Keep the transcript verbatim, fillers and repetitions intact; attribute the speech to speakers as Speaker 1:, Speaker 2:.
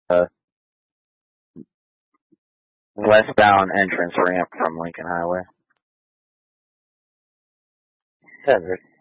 Speaker 1: uh, westbound entrance ramp from Lincoln Highway. Yeah,